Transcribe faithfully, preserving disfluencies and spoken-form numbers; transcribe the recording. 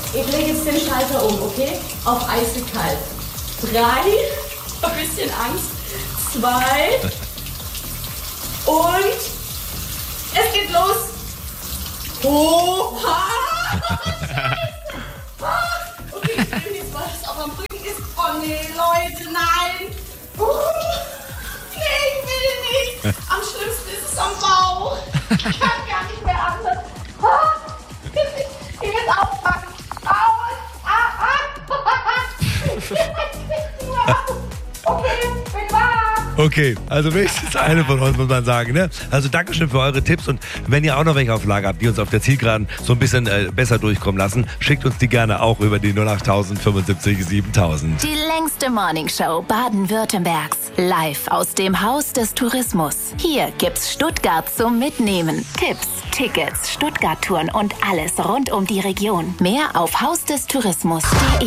Ich lege jetzt den Schalter um, okay? Auf eiskalt. Drei, ein bisschen Angst. Zwei. Und es geht los. Oha! Okay, ich will jetzt mal, was auf am Rücken ist. Oh nee, Leute, nein. Nee, ich will nicht. Am schlimmsten ist es am Bauch. Ich kann gar nicht mehr anders. Ich will aufpacken. Aus. Ah, ah. Okay, bin wahr. Okay, also wenigstens eine von uns, muss man sagen. Ne? Also Dankeschön für eure Tipps und wenn ihr auch noch welche auf Lager habt, die uns auf der Zielgeraden so ein bisschen äh, besser durchkommen lassen, schickt uns die gerne auch über die null acht tausend fünfundsiebzig siebentausend. Die längste Morningshow Baden-Württembergs. Live aus dem Haus des Tourismus. Hier gibt's Stuttgart zum Mitnehmen. Tipps, Tickets, Stuttgart-Touren und alles rund um die Region. Mehr auf hausdestourismus punkt de.